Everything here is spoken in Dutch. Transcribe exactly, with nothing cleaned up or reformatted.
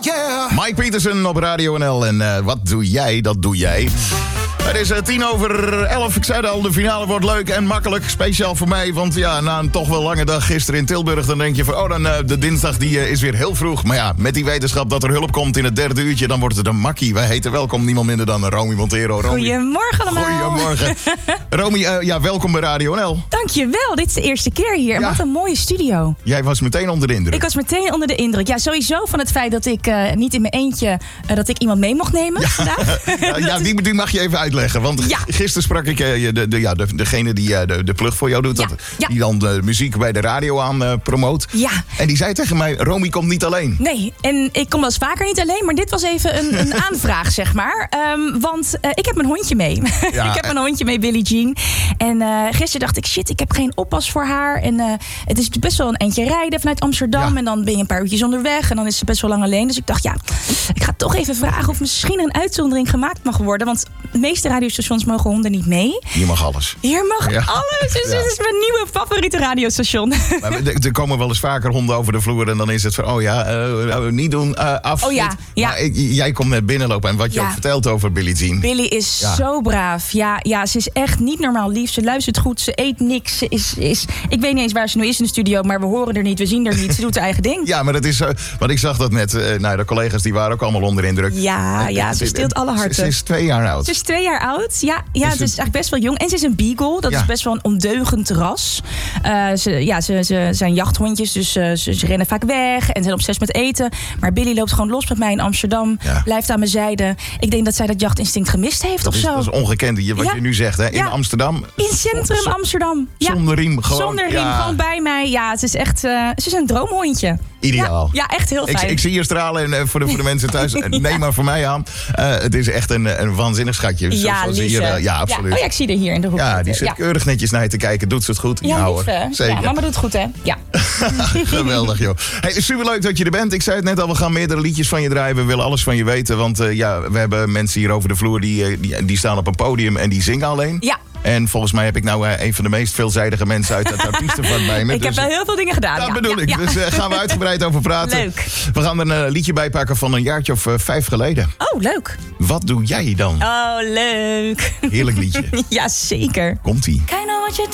Yeah. Mike Pietersen op Radio N L. En uh, wat doe jij? Dat doe jij. Het is uh, tien over elf. Ik zei al, de finale wordt leuk en makkelijk. Speciaal voor mij, want ja, na een toch wel lange dag gisteren in Tilburg... dan denk je van, oh, dan, uh, de dinsdag die, uh, is weer heel vroeg. Maar ja, met die wetenschap dat er hulp komt in het derde uurtje... dan wordt het een makkie. Wij heten welkom, niemand minder dan Romy Montero. Romy. Goedemorgen allemaal. Goedemorgen. Romy, uh, ja, welkom bij Radio N L. Dankjewel, dit is de eerste keer hier. En Ja. wat een mooie studio. Jij was meteen onder de indruk. Ik was meteen onder de indruk. Ja, sowieso van het feit dat ik uh, niet in mijn eentje... Uh, dat ik iemand mee mocht nemen vandaag. Ja, ja, die, die mag je even uitleggen. Want Ja. gisteren sprak ik uh, de, de, ja, de, degene die uh, de, de plug voor jou doet. Ja, Dat, ja. Die dan de muziek bij de radio aan uh, promoot. Ja. En die zei tegen mij, Romy komt niet alleen. Nee, en ik kom wel eens vaker niet alleen, maar dit was even een, een aanvraag, zeg maar. Um, want uh, ik heb mijn hondje mee. Ja, ik heb mijn hondje mee, Billie Jean. En uh, gisteren dacht ik, shit, ik heb geen oppas voor haar. En uh, het is best wel een eindje rijden vanuit Amsterdam. Ja. En dan ben je een paar uurtjes onderweg. En dan is ze best wel lang alleen. Dus ik dacht, ja, ik ga toch even vragen of misschien een uitzondering gemaakt mag worden. Want de meeste radiostations mogen honden niet mee. Je mag alles. Hier mag Ja. alles. Dus Ja. dit is mijn nieuwe favoriete radiostation. Maar er, er komen wel eens vaker honden over de vloer. En dan is het van, oh ja, uh, niet doen, uh, af. Oh ja, dit. ja. Maar ik, jij komt net binnenlopen. En wat je Ja. ook vertelt over Billie Jean. Billy is Ja. zo braaf. Ja, ja, ze is echt niet normaal lief. Ze luistert goed, ze eet niks. Ze is, is, ik weet niet eens waar ze nu is in de studio, maar we horen er niet, we zien er niet. Ze doet haar eigen ding. Ja, maar dat is, uh, want ik zag dat net. Uh, nou, de collega's die waren ook allemaal onder indruk. Ja, ja, ze steelt alle harten. Ze is twee jaar oud. Ze is twee jaar oud. Ja, ja Is ze is het- eigenlijk best wel jong. En ze is een beagle. Dat Ja. is best wel een ondeugend ras. Uh, ze, ja, ze, ze zijn jachthondjes, dus uh, ze, ze rennen vaak weg en zijn obsessief met eten. Maar Billy loopt gewoon los met mij in Amsterdam. Ja. Blijft aan mijn zijde. Ik denk dat zij dat jachtinstinct gemist heeft Dat of is, zo. dat is ongekend, je- wat Ja. je nu zegt. Hè? In Ja. Amsterdam. In centrum Zo- Amsterdam. Ja. Zonder riem. Gewoon, Zonder riem, ja, gewoon bij mij. Ja, het is echt uh, ze is een droomhondje. Ideaal. Ja, ja, echt heel Ik, fijn. ik zie je stralen en uh, voor, de, voor de mensen thuis, uh, neem maar voor mij aan. Uh, het is echt een, een waanzinnig schatje. Zo- ja, zoals ze lief. hier, hè? uh, ja, absoluut. Oh ja, ik zie er hier in de hoek. Ja, die zitten. zit ja. keurig netjes naar je te kijken. Doet ze het goed? Ja, lief, hoor. hè? Zeker. Ja, mama doet het goed, hè? Ja. Geweldig, joh. Hey, superleuk dat je er bent. Ik zei het net al, we gaan meerdere liedjes van je draaien. We willen alles van je weten. Want uh, ja, we hebben mensen hier over de vloer die, uh, die, die staan op een podium en die zingen alleen. Ja. En volgens mij heb ik nou uh, een van de meest veelzijdige mensen uit het artiestenvak bij me. Ik heb Dus, wel heel veel dingen gedaan. dat ja, bedoel ja, ik. ja. Dus uh, gaan we uitgebreid over praten. Leuk. We gaan er een uh, liedje bij pakken van een jaartje of uh, vijf geleden. Oh, leuk. Wat doe jij dan? Oh, leuk. Heerlijk liedje. Ja, zeker. Komt-ie. Kijk nou wat je